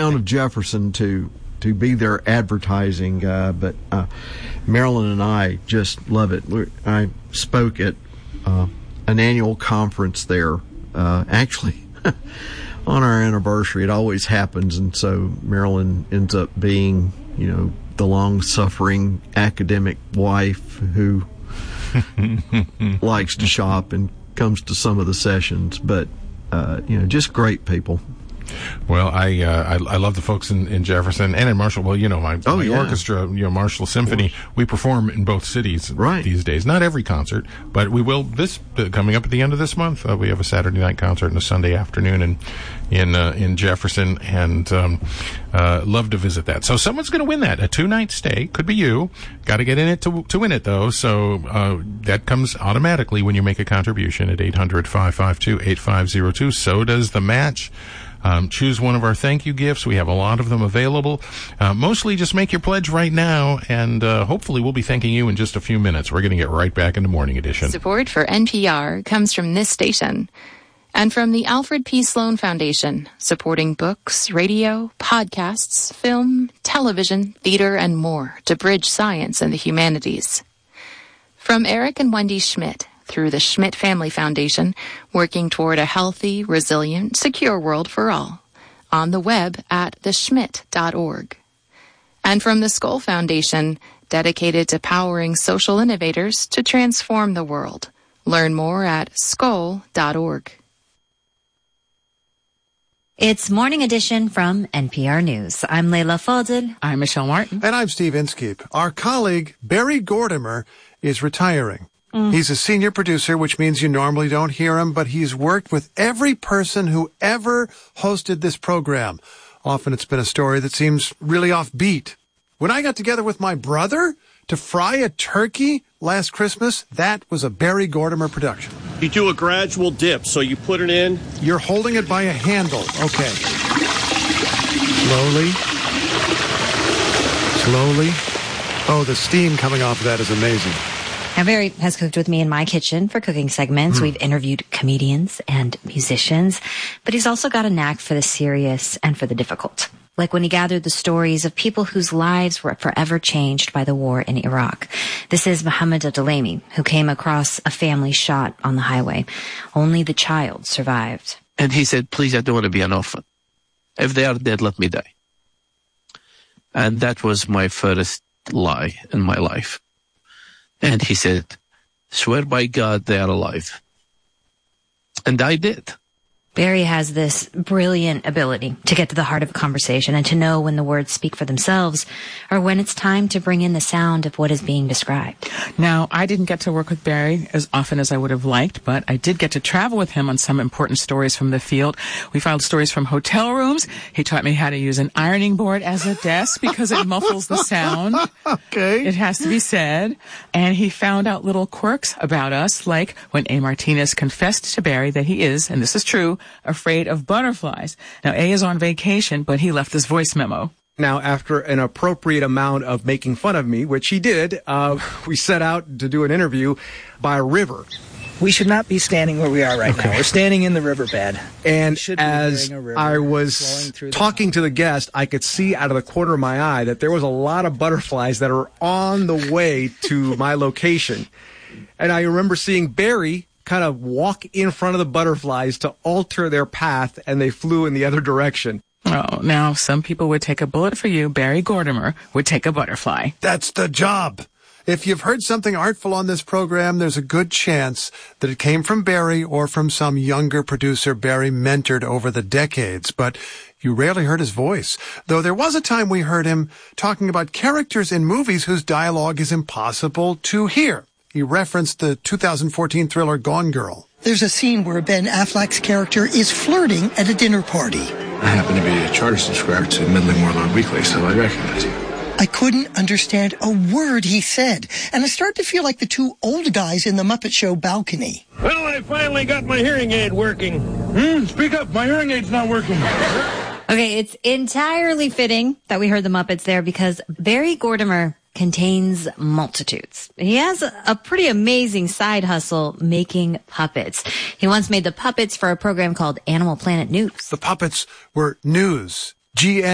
town of Jefferson to be their advertising guy, but Marilyn and I just love it. I spoke at an annual conference there, actually on our anniversary. It always happens, and so Marilyn ends up being, the long-suffering academic wife who likes to shop and comes to some of the sessions, but just great people. Well, I love the folks in Jefferson and in Marshall. Well, my orchestra, Marshall Symphony, we perform in both cities these days. Not every concert, but we will. Coming up at the end of this month, we have a Saturday night concert and a Sunday afternoon in Jefferson, and love to visit that. So someone's going to win that, a 2-night stay. Could be you. Got to get in it to win it, though. So that comes automatically when you make a contribution at 800-552-8502. So does the match. Choose one of our thank you gifts. We have a lot of them available. Mostly just make your pledge right now, and hopefully we'll be thanking you in just a few minutes. We're going to get right back into Morning Edition. Support for NPR comes from this station and from the Alfred P. Sloan Foundation, supporting books, radio, podcasts, film, television, theater, and more to bridge science and the humanities. From Eric and Wendy Schmidt, through the Schmidt Family Foundation, working toward a healthy, resilient, secure world for all. On the web at theschmidt.org. And from the Skoll Foundation, dedicated to powering social innovators to transform the world. Learn more at skoll.org. It's Morning Edition from NPR News. I'm Leila Fadel. I'm Michelle Martin. And I'm Steve Inskeep. Our colleague, Barry Gordimer, is retiring. He's a senior producer, which means you normally don't hear him, but he's worked with every person who ever hosted this program. Often it's been a story that seems really offbeat. When I got together with my brother to fry a turkey last Christmas, that was a Barry Gordimer production. You do a gradual dip, so you put it in. You're holding it by a handle. Okay. Slowly. Slowly. Oh, the steam coming off of that is amazing. Now, Barry has cooked with me in my kitchen for cooking segments. We've interviewed comedians and musicians, but he's also got a knack for the serious and for the difficult. Like when he gathered the stories of people whose lives were forever changed by the war in Iraq. This is Mohammed Abdelhamy, who came across a family shot on the highway. Only the child survived. And he said, please, I don't want to be an orphan. If they are dead, let me die. And that was my first lie in my life. And he said, swear by God they are alive. And I did. Barry has this brilliant ability to get to the heart of a conversation and to know when the words speak for themselves or when it's time to bring in the sound of what is being described. Now, I didn't get to work with Barry as often as I would have liked, but I did get to travel with him on some important stories from the field. We filed stories from hotel rooms. He taught me how to use an ironing board as a desk because it muffles the sound. Okay. It has to be said. And he found out little quirks about us, like when A. Martinez confessed to Barry that he is, and this is true, afraid of butterflies. Now, A is on vacation, but he left this voice memo. Now, after an appropriate amount of making fun of me, which he did, we set out to do an interview by a river. We should not be standing where we are right now. We're standing in the riverbed. And as I was talking to the guest, I could see out of the corner of my eye that there was a lot of butterflies that are on the way to my location. And I remember seeing Barry kind of walk in front of the butterflies to alter their path, and they flew in the other direction. Oh, now, some people would take a bullet for you. Barry Gordimer would take a butterfly. That's the job. If you've heard something artful on this program, there's a good chance that it came from Barry or from some younger producer Barry mentored over the decades. But you rarely heard his voice, though there was a time we heard him talking about characters in movies whose dialogue is impossible to hear. He referenced the 2014 thriller Gone Girl. There's a scene where Ben Affleck's character is flirting at a dinner party. I happen to be a charter subscriber to Middling Warlord Weekly, so I recognize you. I couldn't understand a word he said, and I started to feel like the two old guys in the Muppet Show balcony. Well, I finally got my hearing aid working. Speak up, my hearing aid's not working. Okay, it's entirely fitting that we heard the Muppets there because Barry Gordimer contains multitudes. He has a pretty amazing side hustle making puppets. He once made the puppets for a program called Animal Planet News. The puppets were news. GN